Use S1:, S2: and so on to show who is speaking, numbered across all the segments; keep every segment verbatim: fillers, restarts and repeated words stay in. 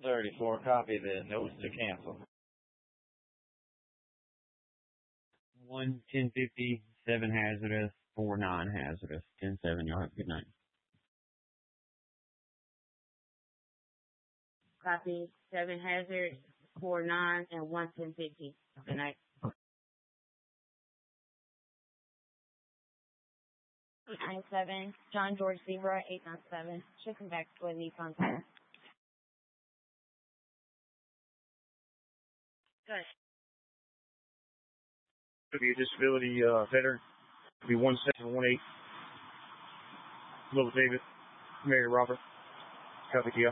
S1: thirty-four, copy the notes to cancel.
S2: one ten fifty, seven hazardous, four nine hazardous, ten seven, y'all have a good night.
S3: Copy, seven hazard, four nine, and one ten fifty. Good night. nine seven, John George Zebra, eight nine seven. Shipping back to a Nissan Tire. Good.
S4: Could be a disability uh, veteran. Could be one seven one eight. Little David, Mary Robert. Copy deal.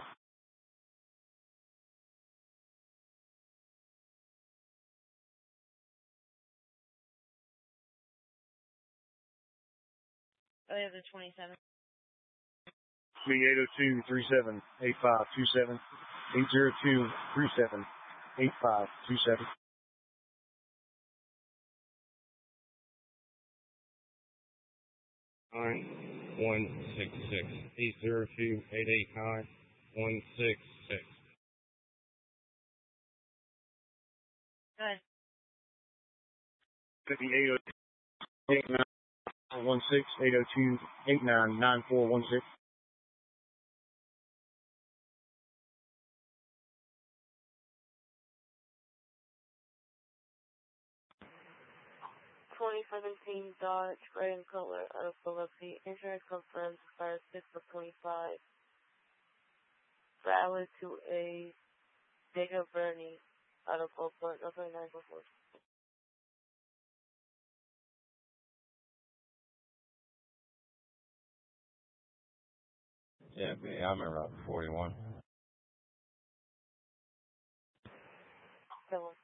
S3: Oh, yeah, the twenty-seven.
S4: Could be eight oh two, three seven, eight five two seven. eight oh two, three seven, eight five two seven.
S5: Nine one six six eight zero two eight eight nine one six six.
S3: Good.
S4: Could be eight oh two, eight nine one six, eight oh two, eight nine nine four one six.
S3: twenty seventeen Dodge, gray in color, out of Philadelphia. Insurance confirms expires six of twenty-five. Valid to a Jacob Bernie, out of Oakland, nothing nine four four.
S1: Yeah, man, I'm in Route forty-one.
S3: Seven.